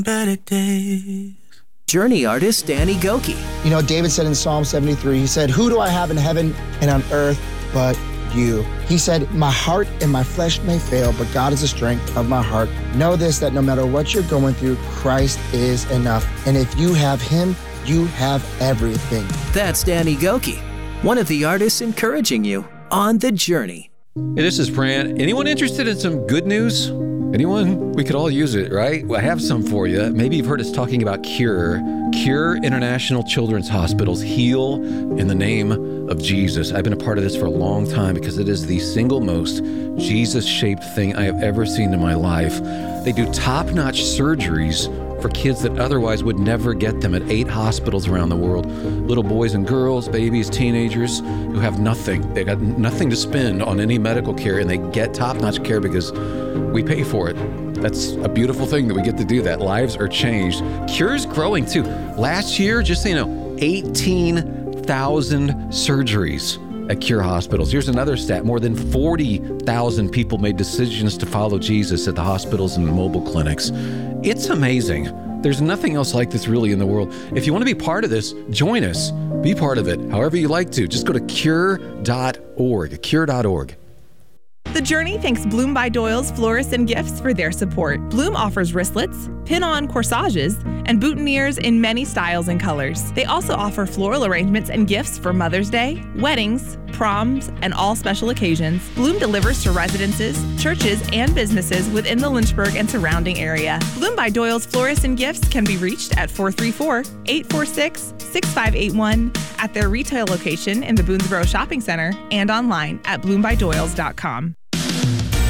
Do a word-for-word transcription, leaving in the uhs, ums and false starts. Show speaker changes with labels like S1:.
S1: Better days.
S2: Journey artist Danny Gokey.
S3: You know, David said in Psalm seventy-three, he said, "Who do I have in heaven and on earth but you?" He said, "My heart and my flesh may fail, but God is the strength of my heart. Know this, that no matter what you're going through, Christ is enough. And if you have him, you have everything."
S2: That's Danny Gokey, one of the artists encouraging you on the journey.
S4: Hey, this is Fran. Anyone interested in some good news? Anyone? We could all use it, right? Well, I have some for you. Maybe you've heard us talking about Cure. Cure International Children's Hospitals. Heal in the name of Jesus. I've been a part of this for a long time because it is the single most Jesus-shaped thing I have ever seen in my life. They do top-notch surgeries for kids that otherwise would never get them at eight hospitals around the world. Little boys and girls, babies, teenagers who have nothing. They got nothing to spend on any medical care, and they get top-notch care because we pay for it. That's a beautiful thing that we get to do that. Lives are changed. Cure's growing too. Last year, just so you know, eighteen thousand surgeries at Cure hospitals. Here's another stat. More than forty thousand people made decisions to follow Jesus at the hospitals and the mobile clinics. It's amazing. There's nothing else like this really in the world. If you want to be part of this, join us. Be part of it, however you like to. Just go to cure dot org, cure dot org.
S5: The Journey thanks Bloom by Doyle's Florists and Gifts for their support. Bloom offers wristlets, pin-on corsages, and boutonnieres in many styles and colors. They also offer floral arrangements and gifts for Mother's Day, weddings, proms, and all special occasions. Bloom delivers to residences, churches, and businesses within the Lynchburg and surrounding area. Bloom by Doyle's Florists and Gifts can be reached at four three four, eight four six, six five eight one at their retail location in the Boonesboro Shopping Center and online at bloom by doyles dot com.